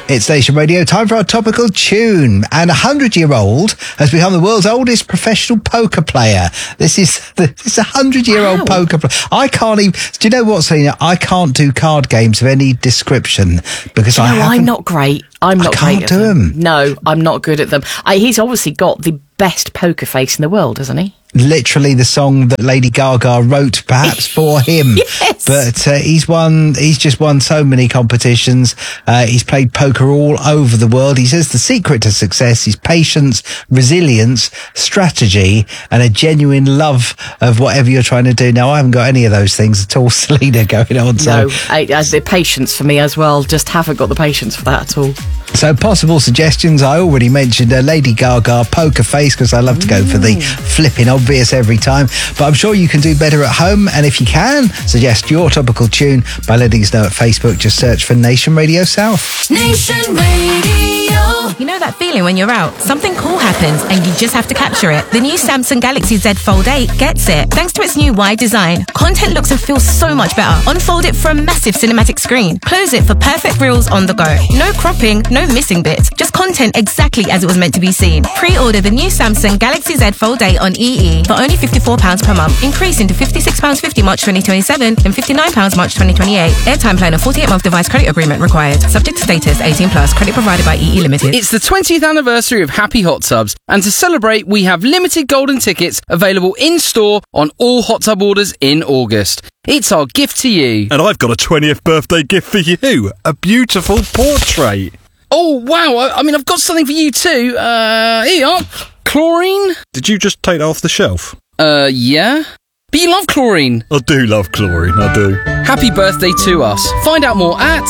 It's Nation Radio, time for our topical tune. And a 100-year-old has become the world's oldest professional poker player. This is a 100-year-old poker player. I can't even... Do you know what, Selena? I can't do card games of any description because I'm not great. I can't do them. No, I'm not good at them. He's obviously got the best poker face in the world, hasn't he? Literally the song that Lady Gaga wrote perhaps for him. Yes. But he's just won so many competitions. He's played poker all over the world. He says the secret to success is patience, resilience, strategy, and a genuine love of whatever you're trying to do. Now, I haven't got any of those things at all, Selena, going on. No, as the patience for me as well. Just haven't got the patience for that at all. So possible suggestions, I already mentioned Lady Gaga, poker face, because I love to go for the flipping obvious every time. But I'm sure you can do better at home. And if you can, suggest your topical tune by letting us know at Facebook. Just search for Nation Radio South. Nation Radio. You know that feeling when you're out, something cool happens and you just have to capture it. The new Samsung Galaxy Z Fold 8 gets it. Thanks to its new wide design, content looks and feels so much better. Unfold it for a massive cinematic screen. Close it for perfect reels on the go. No cropping, no missing bits. Just content exactly as it was meant to be seen. Pre-order the new Samsung Galaxy Z Fold 8 on EE for only £54 per month, increasing to £56.50 March 2027 and £59 March 2028. Airtime plan and 48-month device credit agreement required. Subject to status, 18+. Credit provided by EE Limited. It's the 20th anniversary of Happy Hot Tubs, and to celebrate, we have limited golden tickets available in-store on all hot tub orders in August. It's our gift to you. And I've got a 20th birthday gift for you. A beautiful portrait. Oh, wow. I mean, I've got something for you too. Here you are. Chlorine? Did you just take that off the shelf? Yeah. But you love chlorine. I do love chlorine, I do. Happy birthday to us. Find out more at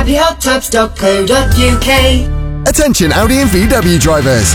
happyhottubs.co.uk. Attention Audi and VW drivers.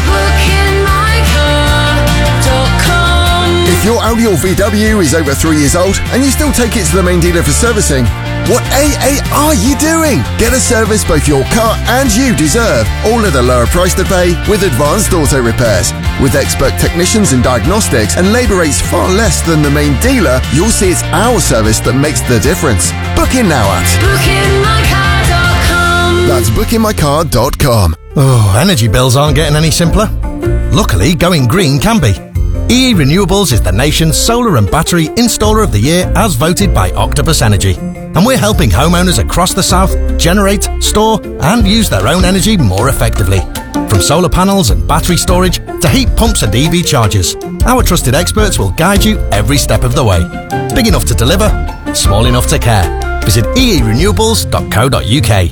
Bookinmycar.com. If your Audi or VW is over 3 years old and you still take it to the main dealer for servicing, what are you doing? Get a service both your car and you deserve, all at a lower price to pay with Advanced Auto Repairs. With expert technicians and diagnostics and labour rates far less than the main dealer, you'll see it's our service that makes the difference. Book in now at bookinmycar.com. That's bookinmycar.com. Oh, energy bills aren't getting any simpler. Luckily, going green can be. EE Renewables is the nation's solar and battery installer of the year as voted by Octopus Energy. And we're helping homeowners across the south generate, store and use their own energy more effectively. From solar panels and battery storage to heat pumps and EV chargers, our trusted experts will guide you every step of the way. Big enough to deliver, small enough to care. Visit eerenewables.co.uk.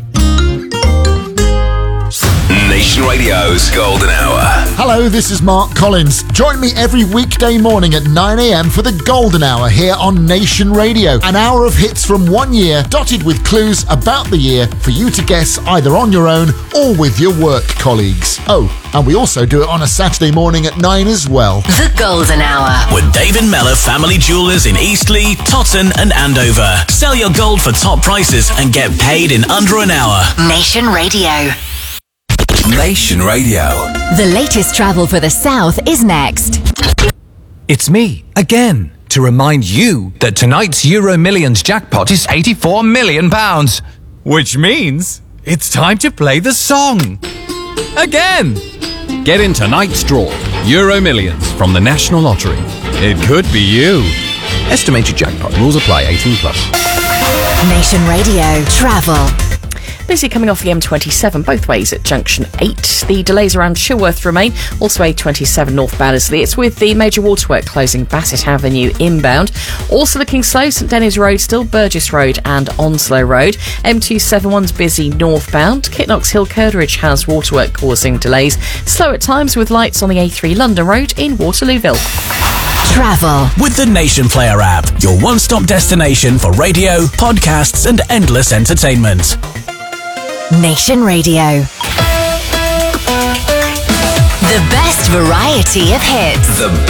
Nation Radio's Golden Hour. Hello, this is Mark Collins. Join me every weekday morning at 9 a.m. for the Golden Hour here on Nation Radio. An hour of hits from 1 year, dotted with clues about the year for you to guess either on your own or with your work colleagues. Oh, and we also do it on a Saturday morning at 9 as well. The Golden Hour. With David Mellor Family Jewellers in Eastleigh, Totton and Andover. Sell your gold for top prices and get paid in under an hour. Nation Radio. Nation Radio. The latest travel for the South is next. It's me, again, to remind you that tonight's Euro Millions jackpot is £84 million. Which means it's time to play the song. Again. Get in tonight's draw. Euro Millions from the National Lottery. It could be you. Estimated jackpot. Rules apply. 18+. Nation Radio. Travel. Busy coming off the M27 both ways at Junction 8. The delays around Chilworth remain. Also A27 northbound as it's with the major waterwork closing Bassett Avenue inbound. Also looking slow, St Denis Road still, Burgess Road and Onslow Road. M271's busy northbound. Kitnox Hill Curderidge has waterwork causing delays. Slow at times with lights on the A3 London Road in Waterlooville. Travel. With the Nation Player app, your one-stop destination for radio, podcasts and endless entertainment. Nation Radio. The best variety of hits. The